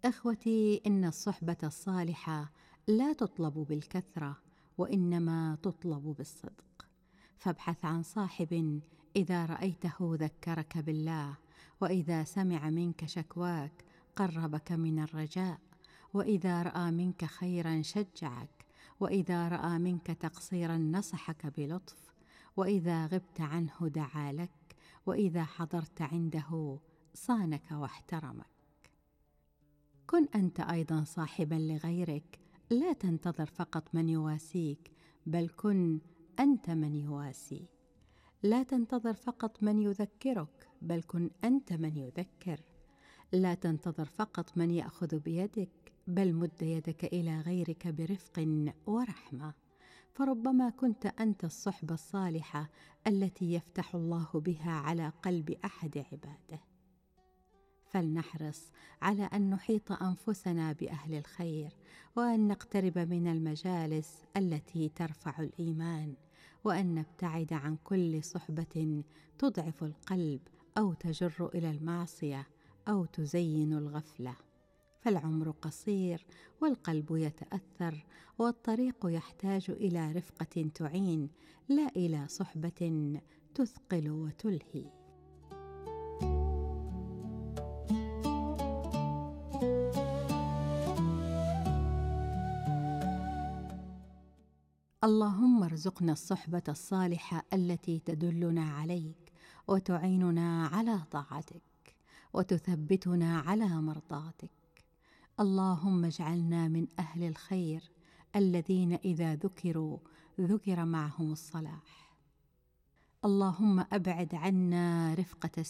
إخوتي، إن الصحبة الصالحة لا تطلب بالكثرة، وإنما تطلب بالصدق. فابحث عن صاحب إذا رأيته ذكرك بالله، وإذا سمع منك شكواك قربك من الرجاء، وإذا رأى منك خيرا شجعك، وإذا رأى منك تقصيرا نصحك بلطف، وإذا غبت عنه دعا لك، وإذا حضرت عنده صانك واحترمك. كن أنت أيضا صاحبا لغيرك، لا تنتظر فقط من يواسيك، بل كن أنت من يواسي. لا تنتظر فقط من يذكرك، بل كن أنت من يذكر. لا تنتظر فقط من يأخذ بيدك، بل مد يدك إلى غيرك برفق ورحمة، فربما كنت أنت الصحبة الصالحة التي يفتح الله بها على قلب أحد عباده. فلنحرص على أن نحيط أنفسنا بأهل الخير، وأن نقترب من المجالس التي ترفع الإيمان، وأن نبتعد عن كل صحبة تضعف القلب أو تجر إلى المعصية أو تزين الغفلة. فالعمر قصير والقلب يتأثر، والطريق يحتاج إلى رفقة تعين، لا إلى صحبة تثقل وتلهي. اللهم ارزقنا الصحبة الصالحة التي تدلنا عليك، وتعيننا على طاعتك، وتثبتنا على مرضاتك. اللهم اجعلنا من أهل الخير الذين إذا ذكروا ذكر معهم الصلاح. اللهم أبعد عنا رفقة